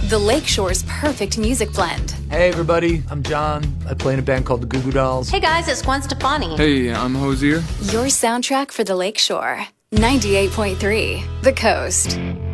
The Lakeshore's perfect music blend. Hey everybody, I'm John. I play in a band called the Goo Goo Dolls. Hey guys, it's Gwen Stefani. Hey, I'm Hosier. Your soundtrack for the Lakeshore. 98.3 The Coast.